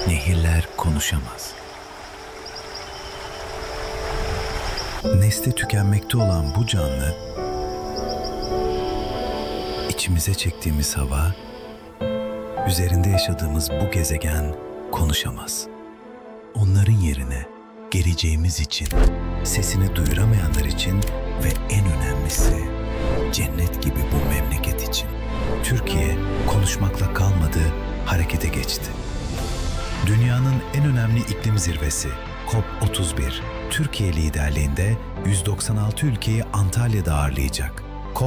Nehirler konuşamaz. Nesli tükenmekte olan bu canlı, içimize çektiğimiz hava, üzerinde yaşadığımız bu gezegen konuşamaz. Onların yerine geleceğimiz için, sesini duyuramayanlar için ve en önemlisi cennet gibi bu memleket için. Türkiye konuşmakla kalmadı, harekete geçti. Dünyanın en önemli iklim zirvesi COP31, Türkiye liderliğinde 196 ülkeyi Antalya'da ağırlayacak.